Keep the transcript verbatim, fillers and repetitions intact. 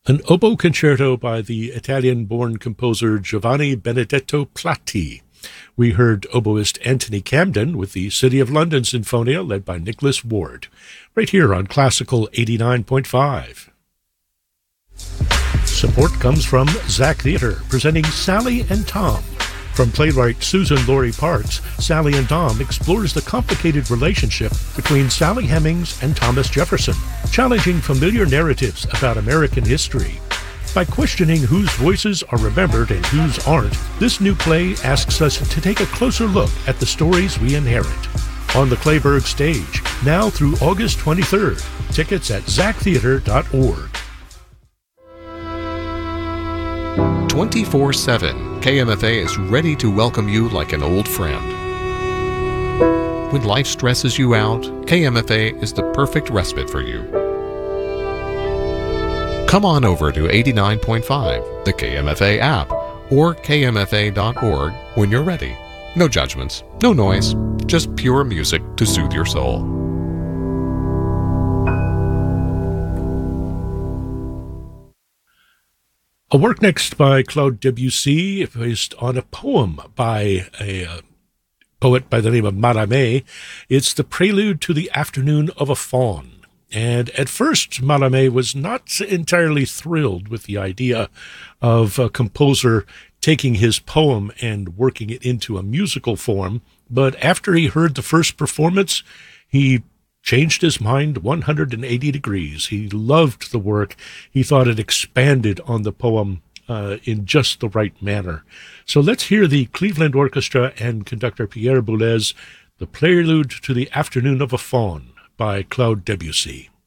An oboe concerto by the Italian-born composer Giovanni Benedetto Platti. We heard oboist Anthony Camden with the City of London Sinfonia, led by Nicholas Ward, right here on Classical eighty-nine point five. Support comes from Zach Theatre, presenting Sally and Tom. From playwright Susan Laurie Parks, Sally and Tom explores the complicated relationship between Sally Hemings and Thomas Jefferson, challenging familiar narratives about American history. By questioning whose voices are remembered and whose aren't, this new play asks us to take a closer look at the stories we inherit. On the Clayburgh stage, now through August twenty-third. Tickets at zach theatre dot org. twenty-four seven, K M F A is ready to welcome you like an old friend. When life stresses you out, K M F A is the perfect respite for you. Come on over to eighty-nine point five, the K M F A app, or k m f a dot org when you're ready. No judgments, no noise, just pure music to soothe your soul. A work next by Claude Debussy, based on a poem by a uh, poet by the name of Mallarmé. It's the prelude to the Afternoon of a Faun. And at first, Mallarmé was not entirely thrilled with the idea of a composer taking his poem and working it into a musical form. But after he heard the first performance, he changed his mind one hundred eighty degrees. He loved the work. He thought it expanded on the poem uh, in just the right manner. So let's hear the Cleveland Orchestra and conductor Pierre Boulez, the prelude to the Afternoon of a Faun by Claude Debussy.